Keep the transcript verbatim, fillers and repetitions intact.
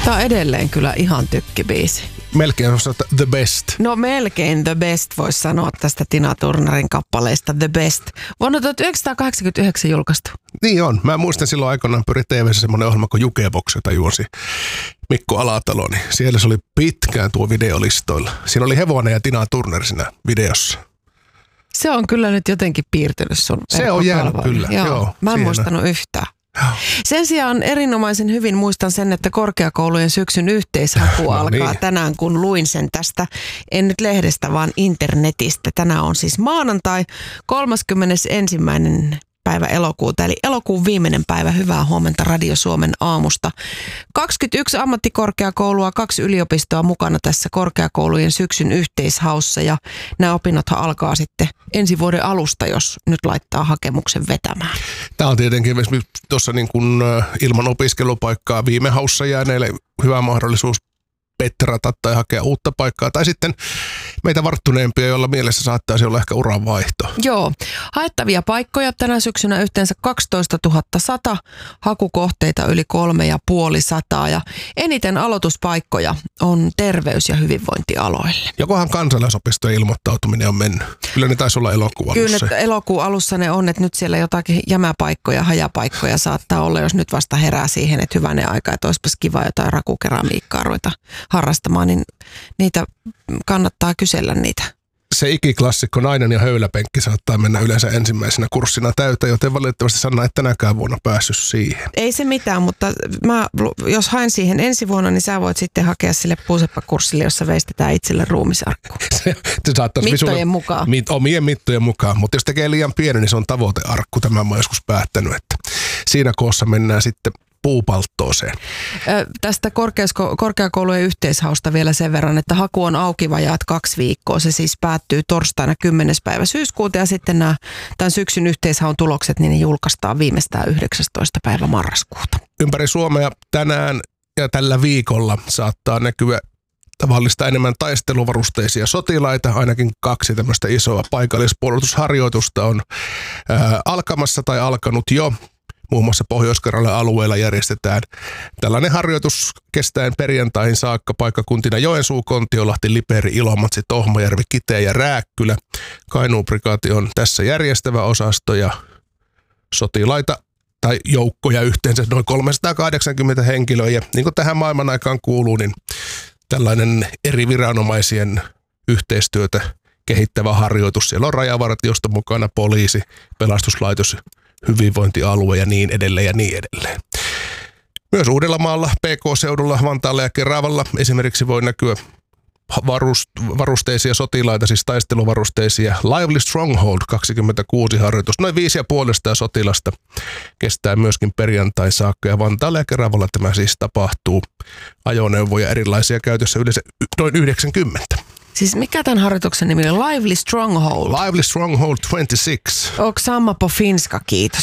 Tää on edelleen kyllä ihan tykkibiisi. Melkein on the best. No melkein the best voisi sanoa tästä Tina Turnerin kappaleesta The Best. Vuonna tuhatyhdeksänsataakahdeksankymmentäyhdeksän julkaistu. Niin on. Mä muistan silloin aikoinaan pyöri T V:ssä semmoinen ohjelma kuin Jukebox, jota juonsi Mikko Alatalo. Niin siellä se oli pitkään tuo videolistoilla. Siinä oli hevonen ja Tina Turner siinä videossa. Se on kyllä nyt jotenkin piirtynyt sun Se on jäänyt kyllä. Joo, Joo, mä en siinä. muistanut yhtään. Sen sijaan erinomaisen hyvin muistan sen, että korkeakoulujen syksyn yhteishaku no alkaa niin. tänään, kun luin sen tästä, en nyt lehdestä, vaan internetistä. Tänään on siis maanantai kolmaskymmenesensimmäinen päivä elokuuta, eli elokuun viimeinen päivä. Hyvää huomenta Radio Suomen aamusta. kaksikymmentäyksi ammattikorkeakoulua, kaksi yliopistoa mukana tässä korkeakoulujen syksyn yhteishaussa, ja nämä opinnothan alkaa sitten ensi vuoden alusta, jos nyt laittaa hakemuksen vetämään. Tämä on tietenkin tuossa niin kuin ilman opiskelupaikkaa viime haussa jääneille hyvä mahdollisuus petrata tai hakea uutta paikkaa, tai sitten meitä varttuneempia, joilla mielessä saattaisi olla ehkä uran vaihto. Joo. Haettavia paikkoja tänä syksynä yhteensä kaksitoistatuhatta sata, hakukohteita yli kolme ja puoli sataa, ja eniten aloituspaikkoja on terveys- ja hyvinvointialoille. Jokohan kansalaisopistojen ilmoittautuminen on mennyt? Kyllä ne taisi olla elokuun alussa. Kyllä elokuun alussa ne on, että nyt siellä jotakin jämäpaikkoja, hajapaikkoja saattaa olla, jos nyt vasta herää siihen, että hyvänen aika, että olisipas kiva jotain rakukeramiikkaa ruveta harrastamaan, niin niitä kannattaa kysellä niitä. Se ikiklassikko nainen ja höyläpenkki saattaa mennä yleensä ensimmäisenä kurssina täyteen, joten valitettavasti Sanna et tänäkään vuonna päässyt siihen. Ei se mitään, mutta mä, jos haen siihen ensi vuonna, niin sä voit sitten hakea sille puuseppakurssille, jossa veistetään itselle ruumisarkku. se, se mittojen visulle, mukaan. Mit, omien mittojen mukaan, mutta jos tekee liian pieni, niin se on tavoitearkku. Tämän mä oon joskus päättänyt, että siinä koossa mennään sitten puupalttooseen. Ö, tästä korkeasko- korkeakoulujen yhteishausta vielä sen verran, että haku on auki vajaat kaksi viikkoa. Se siis päättyy torstaina kymmenes päivä syyskuuta, ja sitten nämä tämän syksyn yhteishaun tulokset, niin ne julkaistaan viimeistään yhdeksästoista päivä marraskuuta. Ympäri Suomea tänään ja tällä viikolla saattaa näkyä tavallista enemmän taisteluvarusteisia sotilaita. Ainakin kaksi tämmöistä isoa paikallispuolustusharjoitusta on ää, alkamassa tai alkanut jo. Muun muassa Pohjois-Karjalan alueella järjestetään tällainen harjoitus kestäen perjantaihin saakka paikkakuntina Joensuu, Kontiolahti, Liperi, Ilomantsi, Tohmajärvi, Kiteen ja Rääkkylä. Kainuun prikaati on tässä järjestävä osasto, ja sotilaita tai joukkoja yhteensä noin kolmesataakahdeksankymmentä henkilöä. Ja niin kuin tähän maailman aikaan kuuluu, niin tällainen eri viranomaisien yhteistyötä kehittävä harjoitus. Siellä on rajavartiosto mukana, poliisi, pelastuslaitos, hyvinvointialue ja niin edelleen ja niin edelleen. Myös Uudellamaalla, P K-seudulla, Vantaalla ja Keravalla esimerkiksi voi näkyä varust- varusteisia sotilaita, siis taisteluvarusteisia. Lively Stronghold kaksikymmentäkuusi harjoitus, noin viisi ja puolesta sotilasta, kestää myöskin perjantain saakka, ja Vantaalla ja Keravalla tämä siis tapahtuu. Ajoneuvoja erilaisia käytössä yleensä noin yhdeksänkymmentä. Siis mikä tämän harjoituksen nimi on? Lively Stronghold. Lively Stronghold kaksikymmentäkuusi. Oksama po finska, kiitos.